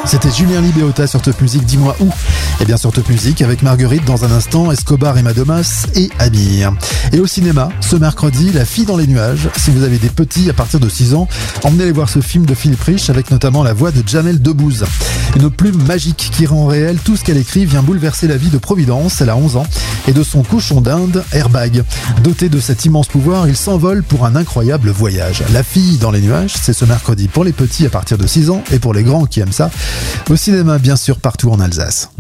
C'était Julien Libéota sur Top Music, dis-moi où. Et bien sur Top Music avec Marguerite dans un instant, Escobar et Madomas et Amir. Et au cinéma, ce mercredi, La fille dans les nuages. Si vous avez des petits à partir de 6 ans, emmenez-les voir ce film de Philippe Rich avec notamment la voix de Jamel Debbouze. Une plume magique qui rend réel tout ce qu'elle écrit vient bouleverser la vie de Providence, elle a 11 ans, et de son cochon d'Inde, Airbag. Doté de cet immense pouvoir, il s'envole pour un incroyable voyage. La fille dans les nuages, c'est ce mercredi pour les petits à partir de 6 ans et pour les grands qui aiment ça, au cinéma bien sûr partout en Alsace.